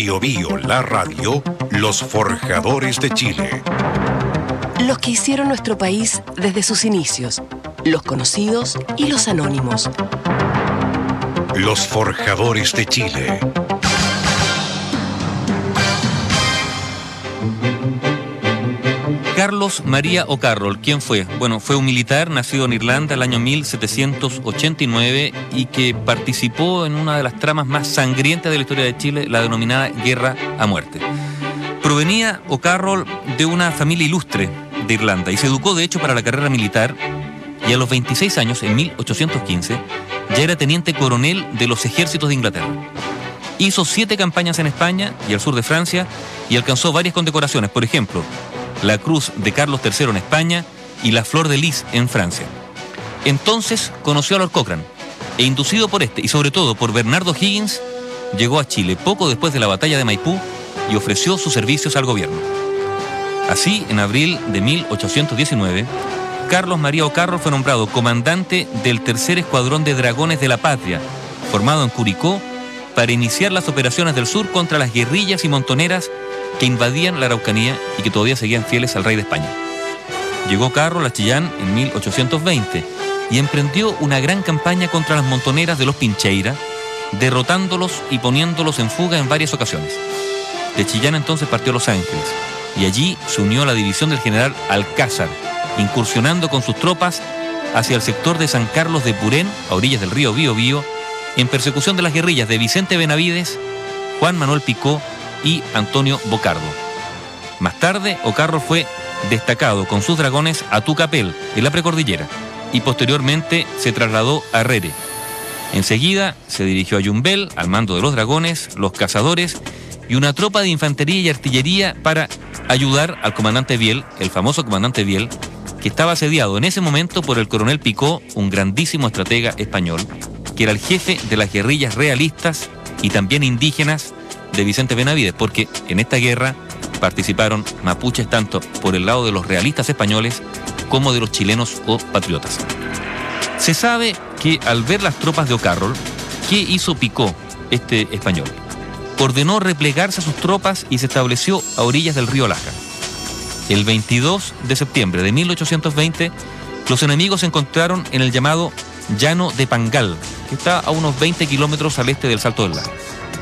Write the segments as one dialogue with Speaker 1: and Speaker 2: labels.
Speaker 1: Bio Bio, la radio, los forjadores de Chile.
Speaker 2: Los que hicieron nuestro país desde sus inicios, los conocidos y los anónimos.
Speaker 1: Los forjadores de Chile.
Speaker 3: Carlos María O'Carroll, ¿quién fue? Bueno, fue un militar nacido en Irlanda el año 1789 y que participó en una de las tramas más sangrientas de la historia de Chile, la denominada Guerra a Muerte. Provenía O'Carroll de una familia ilustre de Irlanda y se educó de hecho para la carrera militar, y a los 26 años, en 1815, ya era teniente coronel de los ejércitos de Inglaterra. Hizo 7 campañas en España y al sur de Francia y alcanzó varias condecoraciones, por ejemplo, la Cruz de Carlos III en España y la Flor de Lis en Francia. Entonces conoció a Lord Cochrane e, inducido por este y sobre todo por Bernardo Higgins, llegó a Chile poco después de la batalla de Maipú y ofreció sus servicios al gobierno. Así, en abril de 1819, Carlos María O'Carroll fue nombrado comandante del Tercer Escuadrón de Dragones de la Patria, formado en Curicó, para iniciar las operaciones del sur contra las guerrillas y montoneras que invadían la Araucanía y que todavía seguían fieles al rey de España. Llegó O'Carroll a Chillán en 1820 y emprendió una gran campaña contra las montoneras de los Pincheira, derrotándolos y poniéndolos en fuga en varias ocasiones. De Chillán entonces partió a Los Ángeles y allí se unió a la división del general Alcázar, incursionando con sus tropas hacia el sector de San Carlos de Purén, a orillas del río Bío Bío, en persecución de las guerrillas de Vicente Benavides, Juan Manuel Picó y Antonio Bocardo. Más tarde, O'Carroll fue destacado con sus dragones a Tucapel, en la precordillera, y posteriormente se trasladó a Rere. Enseguida se dirigió a Yumbel, al mando de los dragones, los cazadores y una tropa de infantería y artillería para ayudar al comandante Viel, el famoso comandante Viel, que estaba asediado en ese momento por el coronel Picó, un grandísimo estratega español, que era el jefe de las guerrillas realistas y también indígenas de Vicente Benavides, porque en esta guerra participaron mapuches tanto por el lado de los realistas españoles como de los chilenos o patriotas. Se sabe que al ver las tropas de O'Carroll, ¿qué hizo Picó, este español? Ordenó replegarse a sus tropas y se estableció a orillas del río Laja. El 22 de septiembre de 1820, los enemigos se encontraron en el llamado Llano de Pangal, que está a unos 20 kilómetros al este del Salto del Laja.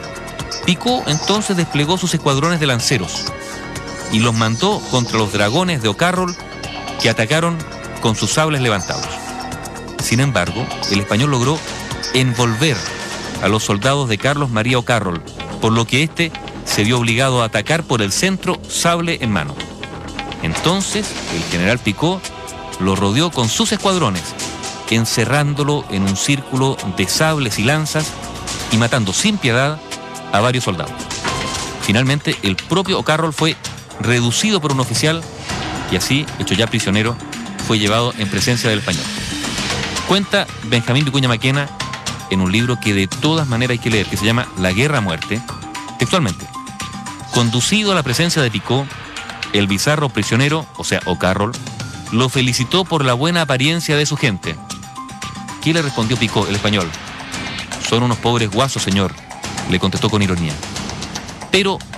Speaker 3: Picó entonces desplegó sus escuadrones de lanceros y los mandó contra los dragones de O'Carroll, que atacaron con sus sables levantados. Sin embargo, el español logró envolver a los soldados de Carlos María O'Carroll, por lo que éste se vio obligado a atacar por el centro, sable en mano. Entonces, el general Picó lo rodeó con sus escuadrones, encerrándolo en un círculo de sables y lanzas y matando sin piedad a varios soldados. Finalmente, el propio O'Carroll fue reducido por un oficial y así, hecho ya prisionero, fue llevado en presencia del español. Cuenta Benjamín Vicuña Maquena en un libro que de todas maneras hay que leer, que se llama La Guerra a Muerte, textualmente: conducido a la presencia de Picó, el bizarro prisionero, o sea, O'Carroll, lo felicitó por la buena apariencia de su gente. ¿Qué le respondió Picó, el español? Son unos pobres guasos, señor, le contestó con ironía. Pero